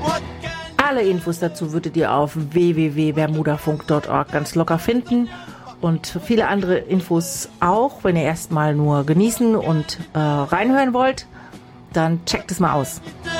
Alle Infos dazu würdet ihr auf www.bermudafunk.org ganz locker finden und viele andere Infos auch. Wenn ihr erstmal nur genießen und reinhören wollt, dann checkt es mal aus.